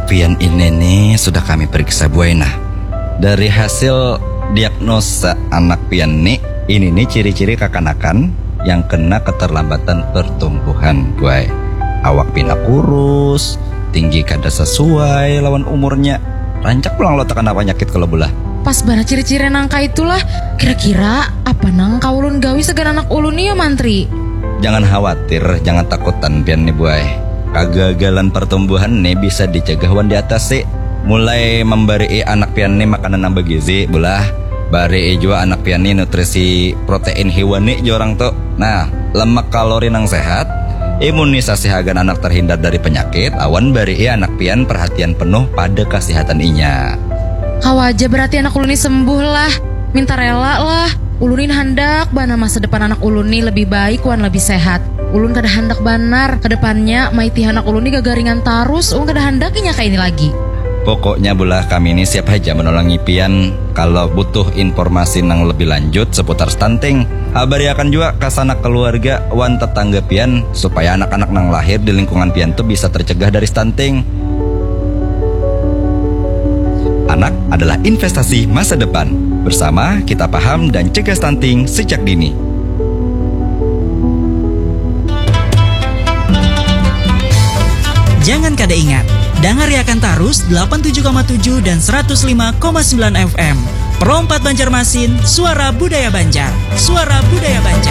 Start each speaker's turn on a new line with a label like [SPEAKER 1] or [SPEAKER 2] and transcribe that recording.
[SPEAKER 1] pian ini nih sudah kami periksa Bu Aina. Dari hasil diagnosa anak pian ini nih ciri-ciri kekanakan yang kena keterlambatan pertumbuhan Bu Ai. Awak pina kurus, tinggi kada sesuai lawan umurnya. Rancak pulang lo tekan penyakit kalau belah.
[SPEAKER 2] Pas bara ciri-ciri nangka itulah, kira-kira apa nangka ulun gawi segan anak ulun nih ya mantri?
[SPEAKER 1] Jangan khawatir, jangan takutan pian nih Bu Ai. Kegagalan pertumbuhan nih bisa dicegah wan di atas sih. Mulai memberi anak pian nih makanan nambah gizi belah. Bari juga anak pian nih nutrisi protein hewani jorang tuh. Nah, lemak kalori nang sehat, imunisasi agar anak terhindar dari penyakit. Awan bari anak pian perhatian penuh pada kesehatan inya.
[SPEAKER 2] Kawaja berarti anak ulun ini sembuh lah. Minta rela lah. Ulunin hendak bana masa depan anak ulun ini lebih baik wan lebih sehat. Ulun kada hendak banar kedepannya maiti anak ulun ini gagaringan tarus. Ulun kada hendakinya kayak ini lagi.
[SPEAKER 1] Pokoknya belah kami ini siap aja menolongi pian kalau butuh informasi nang lebih lanjut seputar stunting. Abariakan juga ke sanak keluarga wan tetangga pian supaya anak-anak nang lahir di lingkungan pian tuh bisa tercegah dari stunting. Anak adalah investasi masa depan. Bersama kita paham dan cegah stunting sejak dini.
[SPEAKER 3] Jangan kada ingat, dangariakan tarus 87,7 dan 105,9 FM. Pro 4 Banjarmasin, suara budaya Banjar. Suara budaya Banjar.